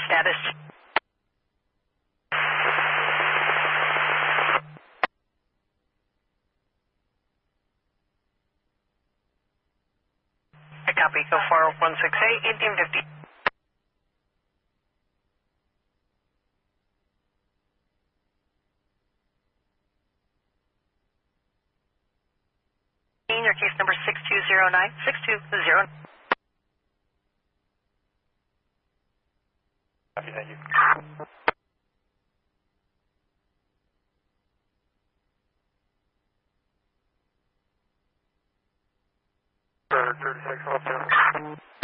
status. I copy. Go 4168, 1850. Your case number 6209, 6209. Copy, thank you. For 36 Hotel.